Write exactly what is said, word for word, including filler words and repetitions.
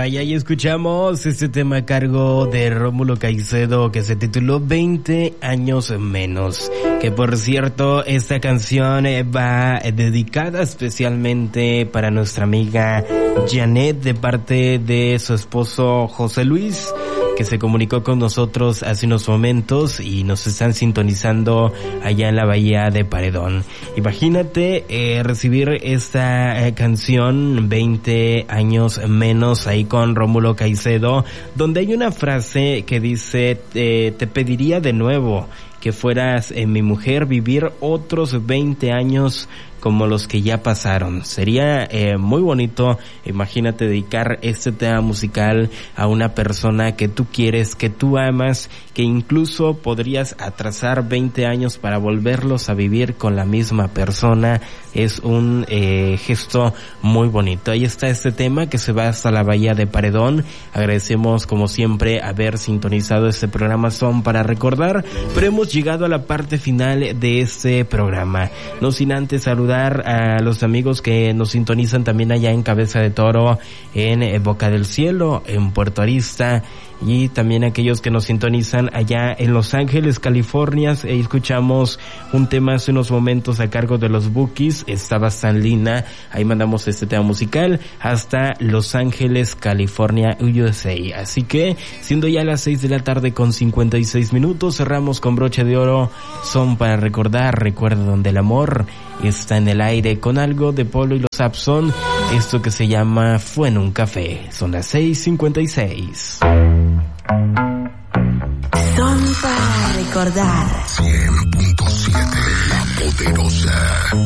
y ahí escuchamos este tema a cargo de Rómulo Caicedo que se tituló veinte años menos. Que por cierto, esta canción va dedicada especialmente para nuestra amiga Janet de parte de su esposo José Luis, que se comunicó con nosotros hace unos momentos y nos están sintonizando allá en la bahía de Paredón. Imagínate eh, recibir esta eh, canción veinte años menos ahí con Rómulo Caicedo, donde hay una frase que dice eh, te pediría de nuevo que fueras eh, mi mujer, vivir otros veinte años como los que ya pasaron. Sería eh, muy bonito, imagínate dedicar este tema musical a una persona que tú quieres, que tú amas, que incluso podrías atrasar veinte años para volverlos a vivir con la misma persona. Es un eh, gesto muy bonito. Ahí está este tema que se va hasta la bahía de Paredón. Agradecemos como siempre haber sintonizado este programa Son para Recordar, pero hemos llegado a la parte final de este programa. No sin antes saludar a los amigos que nos sintonizan también allá en Cabeza de Toro, en Boca del Cielo, en Puerto Arista, y también aquellos que nos sintonizan allá en Los Ángeles, California. E escuchamos un tema hace unos momentos a cargo de los Bookies, Estaba Tan Linda. Ahí mandamos este tema musical hasta Los Ángeles, California, U S A. Así que, siendo ya las seis de la tarde con cincuenta y seis minutos, cerramos con broche de oro. Son para recordar, recuerda donde el amor está en el aire, con algo de Polo y los Sapson. Esto que se llama Fue en un café. Son las seis cincuenta y seis. Son para recordar. cien punto siete, La Poderosa.